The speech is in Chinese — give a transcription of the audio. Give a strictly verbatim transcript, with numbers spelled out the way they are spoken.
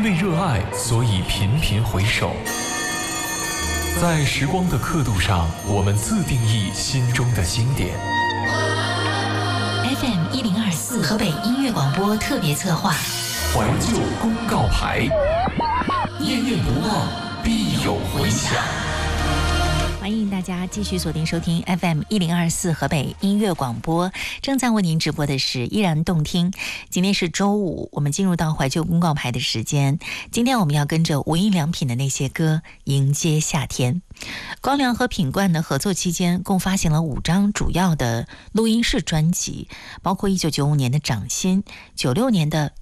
为热爱，所以频频回首。在时光的刻度上，我们自定义心中的经典。 F M 一零二四河北音乐广播特别策划， 怀旧公告牌，念念不忘，必有回响。 欢迎大家继续锁定收听 F M 一零二四河北音乐广播，正在为您直播的是依然动听。今天是周五，我们进入到怀旧公告牌的时间。今天我们要跟着无印良品的那些歌迎接夏天。光良和品冠的合作期间，共发行了五张主要的录音室专辑，包括一九九五年的《掌心》，九六年的